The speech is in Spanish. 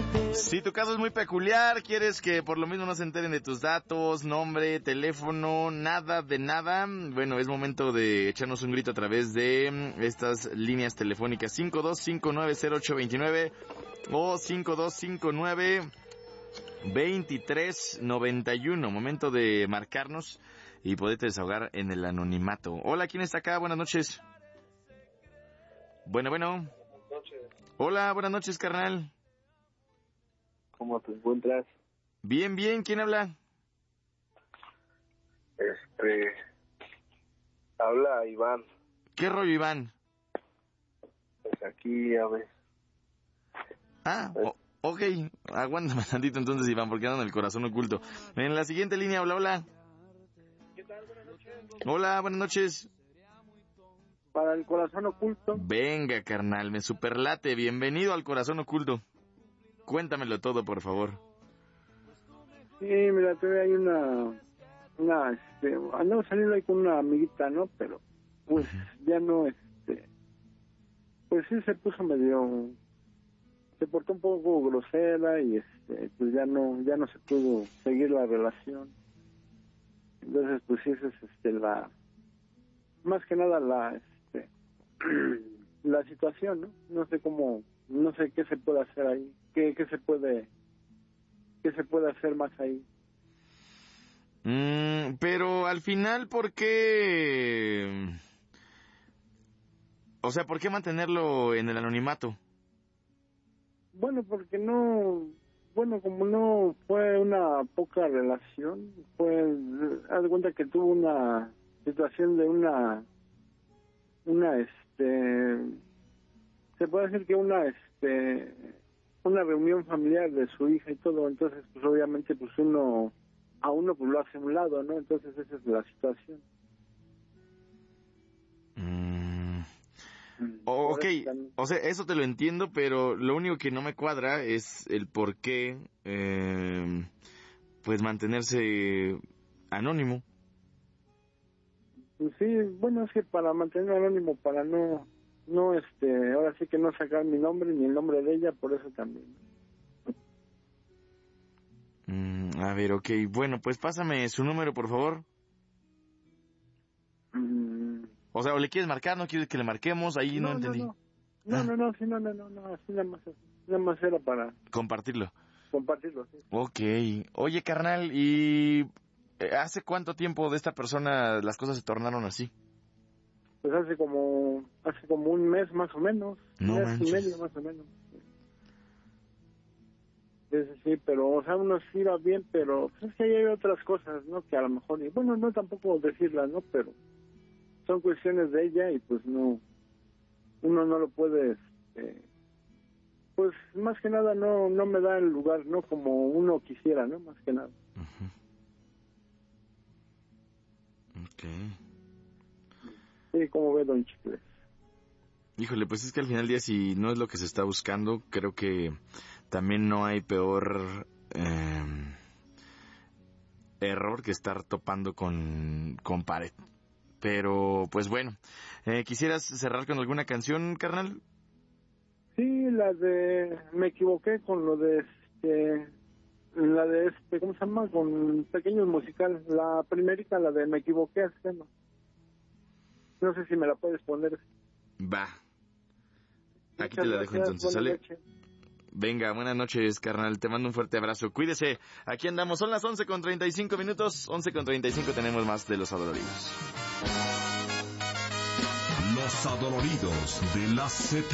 Si tu caso es muy peculiar, quieres que por lo mismo no se enteren de tus datos, nombre, teléfono, nada de nada, bueno, es momento de echarnos un grito a través de estas líneas telefónicas 52590829 o 5259-2391. Momento de marcarnos y poderte desahogar en el anonimato. Hola, ¿quién está acá? Buenas noches. Bueno. Buenas noches. Hola, buenas noches, carnal. ¿Cómo te encuentras? Bien, ¿quién habla? Habla Iván. ¿Qué rollo, Iván? Pues aquí, a ver. Ok, aguántame tantito entonces, Iván, porque ando en el corazón oculto. En la siguiente línea, hola. ¿Qué tal? Buenas noches. Hola, buenas noches. Para el corazón oculto. Venga, carnal, me superlate. Bienvenido al corazón oculto. Cuéntamelo todo, por favor. Sí, mira, todavía hay andamos saliendo ahí con una amiguita, ¿no? Pero, pues, ya no, pues sí se puso medio, se portó un poco grosera y, pues ya no se pudo seguir la relación. Entonces, pues sí, esa es, más que nada la situación, ¿no? No sé qué se puede hacer ahí, qué se puede hacer más ahí. Pero al final, ¿por qué? O sea, ¿por qué mantenerlo en el anonimato? Bueno, porque como no fue una poca relación, haz de cuenta que tuvo una situación de se puede decir que una reunión familiar de su hija y todo, entonces pues obviamente pues uno pues lo hace a un lado, ¿no? Entonces esa es la situación. Ok, o sea, eso te lo entiendo, pero lo único que no me cuadra es el por qué, pues mantenerse anónimo. Sí, bueno, es que para mantenerlo anónimo, para no, ahora sí que no sacar mi nombre ni el nombre de ella, por eso también. A ver, ok, bueno, pues pásame su número, por favor. O sea, ¿o le quieres marcar? ¿No quieres que le marquemos? Ahí no entendí. No, así nada más era para compartirlo, sí. Ok, oye, carnal, ¿y hace cuánto tiempo de esta persona las cosas se tornaron así? Pues hace como un mes más o menos, no mes manches. y medio más o menos. Sí, pero, o sea, uno sí va bien, pero pues es que hay otras cosas, ¿no? Que a lo mejor, y bueno, no tampoco decirlas, ¿no? Pero son cuestiones de ella y pues no, uno no lo puede, pues más que nada no me da el lugar, ¿no? Como uno quisiera, ¿no? Más que nada. Okay. Sí, como ve don Chicles. Híjole, pues es que al final del día, si no es lo que se está buscando, creo que también no hay peor error que estar topando con pared. Pero, pues bueno, ¿quisieras cerrar con alguna canción, carnal? Sí, la de, me equivoqué con lo de ¿cómo se llama? Con Pequeños Musicales, la primerita, la de me equivoqué, no sé si me la puedes poner. Va. Aquí Muchas te la dejo gracias, entonces, ¿sale? noche. Venga, buenas noches, carnal, te mando un fuerte abrazo, cuídese, aquí andamos, son las 11:35 minutos, 11:35 tenemos más de Los Adoloridos. Los Adoloridos de la Z.